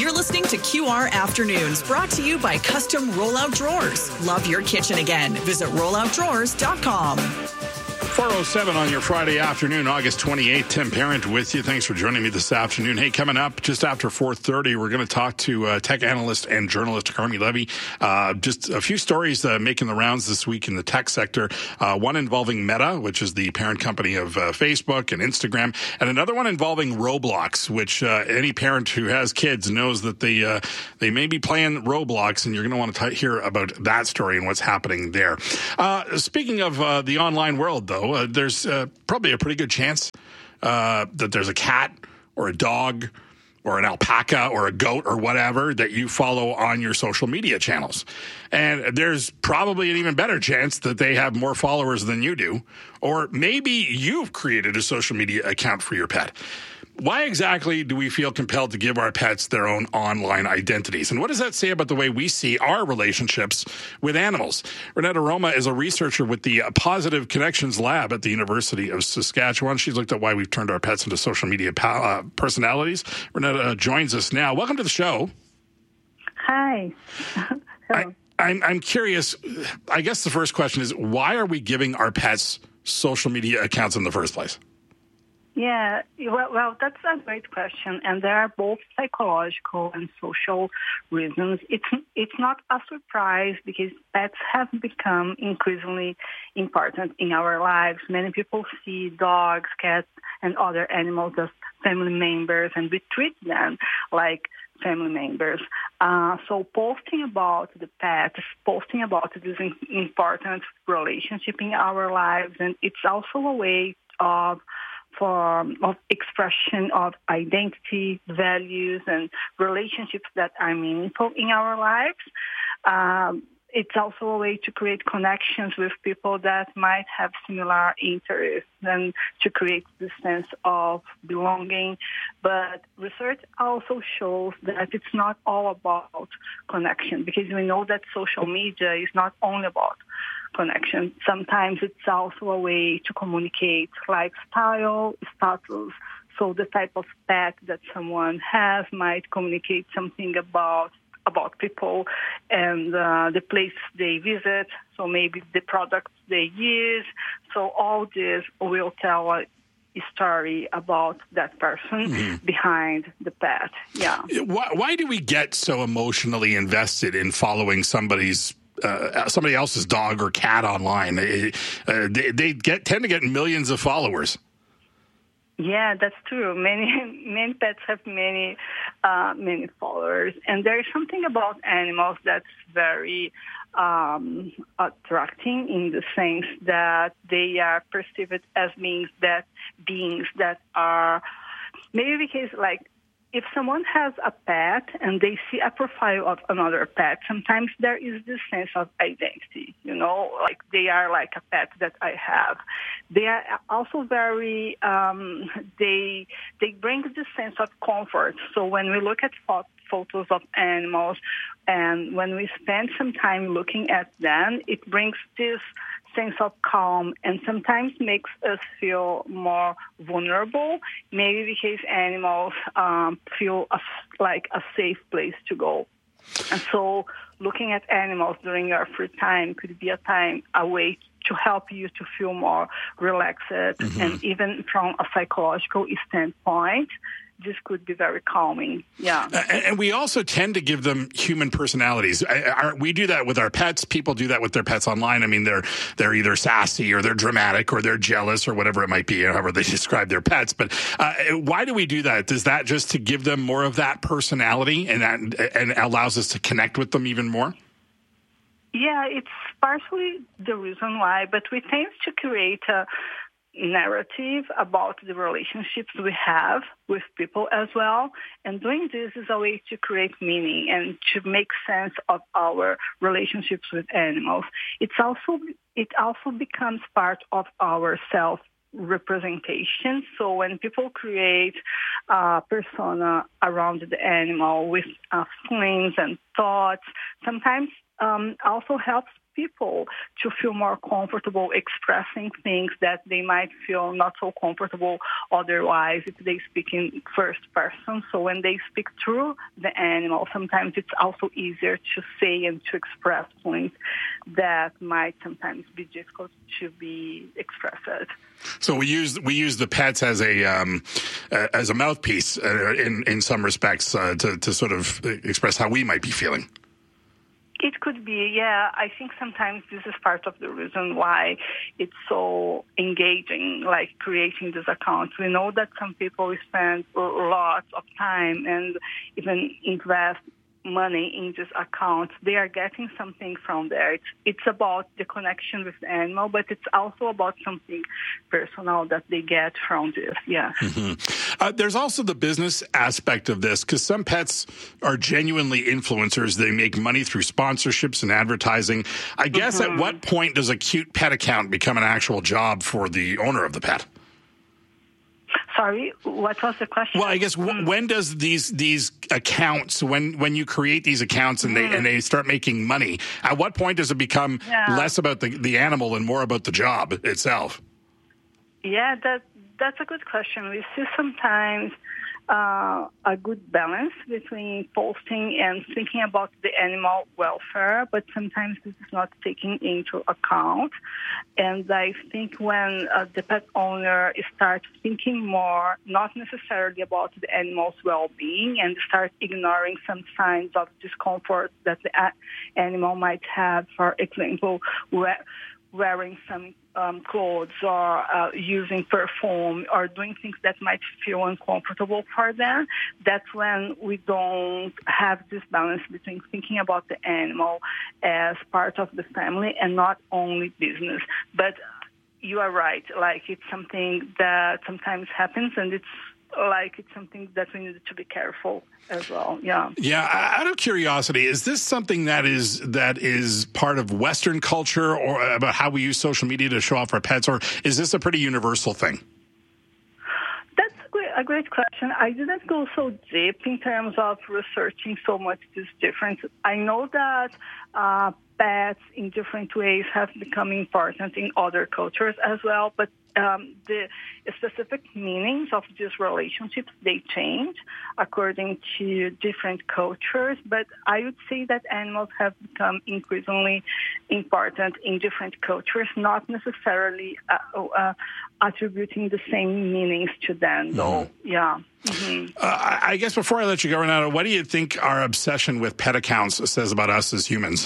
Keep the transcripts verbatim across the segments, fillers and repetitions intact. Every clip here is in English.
You're listening to Q R Afternoons, brought to you by Custom Rollout Drawers. Love your kitchen again. Visit rollout drawers dot com. four oh seven on your Friday afternoon, August twenty-eighth. Tim Parent with you. Thanks for joining me this afternoon. Hey, coming up just after four thirty, we're going to talk to uh, tech analyst and journalist Carmi Levy. Uh, just a few stories uh, making the rounds this week in the tech sector. Uh, one involving Meta, which is the parent company of uh, Facebook and Instagram, and another one involving Roblox, which uh, any parent who has kids knows that they uh, they may be playing Roblox, and you're going to want to t- hear about that story and what's happening there. Uh, speaking of uh, the online world, though, Uh, there's uh, probably a pretty good chance uh, that there's a cat or a dog or an alpaca or a goat or whatever that you follow on your social media channels. And there's probably an even better chance that they have more followers than you do. Or maybe you've created a social media account for your pet. Why exactly do we feel compelled to give our pets their own online identities? And what does that say about the way we see our relationships with animals? Renetta Roma is a researcher with the Positive Connections Lab at the University of Saskatchewan. She's looked at why we've turned our pets into social media pa- uh, personalities. Renetta joins us now. Welcome to the show. Hi. I, I'm, I'm curious. I guess the first question is, why are we giving our pets social media accounts in the first place? Yeah, well, well, that's a great question, and there are both psychological and social reasons. It's it's not a surprise because pets have become increasingly important in our lives. Many people see dogs, cats, and other animals as family members, and we treat them like family members. Uh, so posting about the pets, posting about this important relationship in our lives, and it's also a way of form of expression of identity, values, and relationships that are meaningful in our lives. Um, it's also a way to create connections with people that might have similar interests and to create this sense of belonging. But research also shows that it's not all about connection, because we know that social media is not only about connection. Sometimes it's also a way to communicate lifestyle, status. So the type of pet that someone has might communicate something about about people and uh, the places they visit. So maybe the products they use. So all this will tell a story about that person mm-hmm. behind the pet. Yeah. Why, why do we get so emotionally invested in following somebody's Uh, somebody else's dog or cat online? Uh, they, they get tend to get millions of followers. Yeah, that's true. Many many pets have many uh, many followers, and there is something about animals that's very um, attracting in the sense that they are perceived as beings that beings that are maybe because like. If someone has a pet and they see a profile of another pet, sometimes there is this sense of identity, you know, like they are like a pet that I have. They are also very, um, they they bring this sense of comfort. So when we look at pho- photos of animals and when we spend some time looking at them, it brings this sense of calm and sometimes makes us feel more vulnerable, maybe because animals um, feel a, like a safe place to go. And so looking at animals during your free time could be a time, a way to help you to feel more relaxed. Mm-hmm. And even from a psychological standpoint, this could be very calming. Yeah. Uh, and, and we also tend to give them human personalities. I, I, we do that with our pets. People do that with their pets online. I mean, they're they're either sassy or they're dramatic or they're jealous or whatever it might be, however they describe their pets. But uh, why do we do that? Is that just to give them more of that personality and that and allows us to connect with them even more? Yeah, it's partially the reason why, but we tend to create a narrative about the relationships we have with people as well. And doing this is a way to create meaning and to make sense of our relationships with animals. It's also, it also becomes part of our self representation. So when people create a persona around the animal with uh, feelings and thoughts, sometimes um, also helps people to feel more comfortable expressing things that they might feel not so comfortable otherwise if they speak in first person. So when they speak through the animal, sometimes it's also easier to say and to express points that might sometimes be difficult to be expressed. So we use we use the pets as a um, uh, as a mouthpiece uh, in in some respects uh, to to sort of express how we might be feeling. It could be, yeah. I think sometimes this is part of the reason why it's so engaging, like creating these accounts. We know that some people spend lots of time and even invest money in this account. They are getting something from there. It's, it's about the connection with the animal, but it's also about something personal that they get from this. Yeah. Mm-hmm. Uh, there's also the business aspect of this, because some pets are genuinely influencers. They make money through sponsorships and advertising. I guess mm-hmm. at what point does a cute pet account become an actual job for the owner of the pet? Sorry, what was the question? Well, I guess w- mm. when does these these accounts, when when you create these accounts and mm. they and they start making money, at what point does it become yeah. less about the, the animal and more about the job itself? Yeah, that that's a good question. We see sometimes uh, a good balance between posting and thinking about the animal welfare, but sometimes this is not taken into account. And I think when uh, the pet owner starts thinking more, not necessarily about the animal's well-being, and start ignoring some signs of discomfort that the a- animal might have, for example, we- wearing some um, clothes or uh, using perfume or doing things that might feel uncomfortable for them, that's when we don't have this balance between thinking about the animal as part of the family and not only business. But you are right, like it's something that sometimes happens, and it's like it's something that we need to be careful as well. Yeah. Yeah. Out of curiosity, is this something that is that is part of Western culture, or about how we use social media to show off our pets, or is this a pretty universal thing? That's a great, a great question. I didn't go so deep in terms of researching so much this difference. I know that uh, pets in different ways have become important in other cultures as well, but Um, the specific meanings of these relationships, they change according to different cultures, but I would say that animals have become increasingly important in different cultures, not necessarily uh, uh, attributing the same meanings to them, though. Mm-hmm. Yeah. Mm-hmm. Uh, I guess before I let you go, Renata, what do you think our obsession with pet accounts says about us as humans?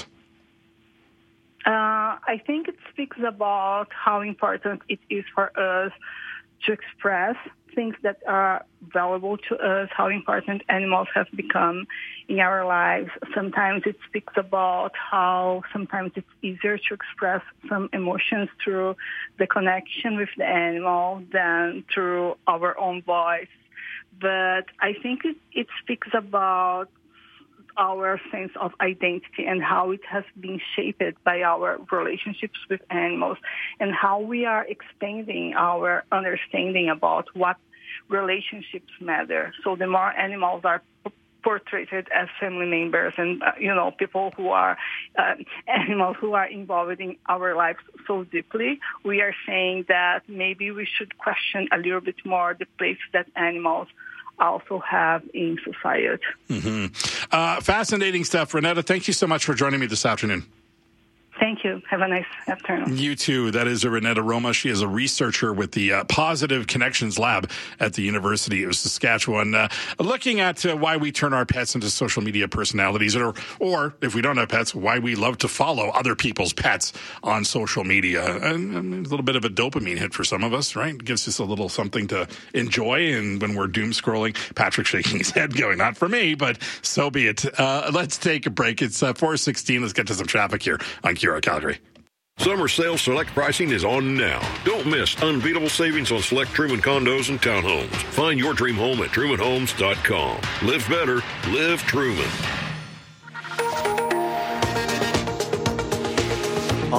Uh, I think it speaks about how important it is for us to express things that are valuable to us, how important animals have become in our lives. Sometimes it speaks about how sometimes it's easier to express some emotions through the connection with the animal than through our own voice. But I think it, it speaks about our sense of identity and how it has been shaped by our relationships with animals, and how we are expanding our understanding about what relationships matter. So the more animals are p- portrayed as family members and, uh, you know, people who are uh, animals who are involved in our lives so deeply, we are saying that maybe we should question a little bit more the place that animals also have in society. Mm-hmm. Uh, fascinating stuff. Renata, thank you so much for joining me this afternoon. Thank you. Have a nice afternoon. You too. That is Renata Roma. She is a researcher with the uh, Positive Connections Lab at the University of Saskatchewan, uh, looking at uh, why we turn our pets into social media personalities, or, or if we don't have pets, why we love to follow other people's pets on social media. And, and a little bit of a dopamine hit for some of us, right? It gives us a little something to enjoy. And when we're doom scrolling, Patrick shaking his head going, not for me, but so be it. Uh, let's take a break. It's uh, four sixteen. Let's get to some traffic here on Q Calgary. Summer sale select pricing is on now. Don't miss unbeatable savings on select Truman condos and townhomes. Find your dream home at truman homes dot com. Live better. Live Truman. On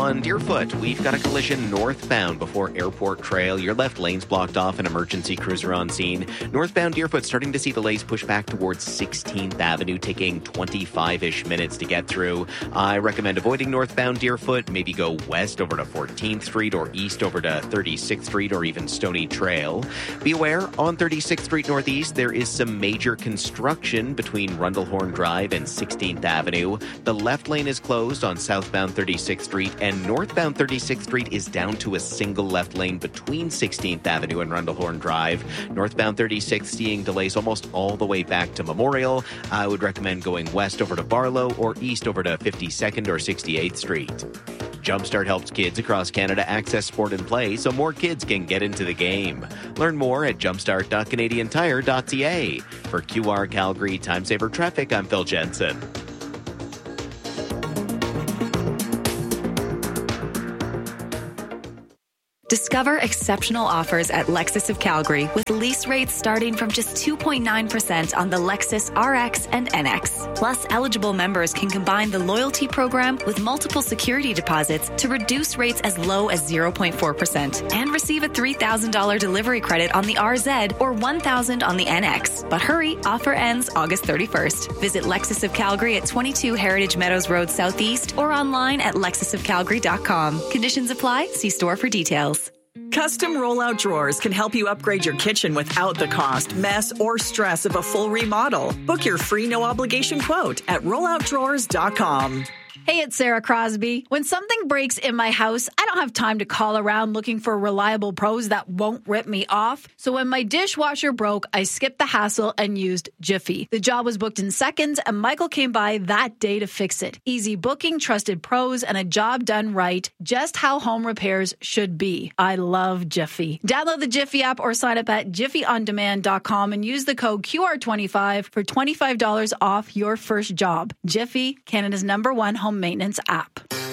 On Deerfoot, we've got a collision northbound before Airport Trail. Your left lane's blocked off, an emergency cruiser on scene. Northbound Deerfoot starting to see delays push back towards sixteenth Avenue, taking twenty-five-ish minutes to get through. I recommend avoiding northbound Deerfoot. Maybe go west over to fourteenth Street or east over to thirty-sixth Street or even Stony Trail. Be aware, on thirty-sixth Street Northeast, there is some major construction between Rundlehorn Drive and sixteenth Avenue. The left lane is closed on southbound thirty-sixth Street, and northbound thirty-sixth Street is down to a single left lane between sixteenth Avenue and Rundlehorn Drive. Northbound thirty-sixth seeing delays almost all the way back to Memorial. I would recommend going west over to Barlow or east over to fifty-second or sixty-eighth Street. Jumpstart helps kids across Canada access sport and play so more kids can get into the game. Learn more at jumpstart dot canadian tire dot c a. For Q R Calgary Time Saver Traffic, I'm Phil Jensen. Discover exceptional offers at Lexus of Calgary with lease rates starting from just two point nine percent on the Lexus R X and N X. Plus, eligible members can combine the loyalty program with multiple security deposits to reduce rates as low as zero point four percent and receive a three thousand dollars delivery credit on the R Z or one thousand dollars on the N X. But hurry, offer ends August thirty-first. Visit Lexus of Calgary at twenty-two Heritage Meadows Road Southeast or online at lexus of calgary dot com. Conditions apply. See store for details. Custom rollout drawers can help you upgrade your kitchen without the cost, mess, or stress of a full remodel. Book your free no-obligation quote at rollout drawers dot com. Hey, it's Sarah Crosby. When something breaks in my house, I don't have time to call around looking for reliable pros that won't rip me off. So when my dishwasher broke, I skipped the hassle and used Jiffy. The job was booked in seconds, and Michael came by that day to fix it. Easy booking, trusted pros, and a job done right. Just how home repairs should be. I love Jiffy. Download the Jiffy app or sign up at jiffy on demand dot com and use the code Q R twenty-five for twenty-five dollars off your first job. Jiffy, Canada's number one home maintenance app.